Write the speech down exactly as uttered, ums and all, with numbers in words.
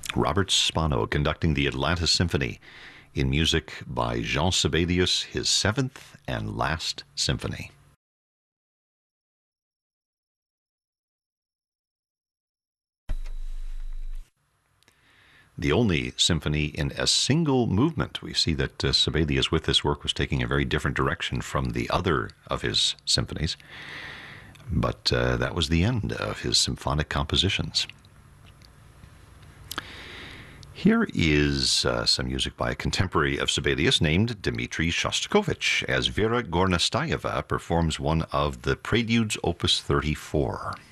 Robert Spano conducting the Atlanta Symphony in music by Jean Sibelius, his seventh and last symphony. The only symphony in a single movement. We see that uh, Sibelius with this work was taking a very different direction from the other of his symphonies, but uh, that was the end of his symphonic compositions. Here is uh, some music by a contemporary of Sibelius named Dmitri Shostakovich as Vera Gornastayeva performs one of the Preludes, Opus thirty-four.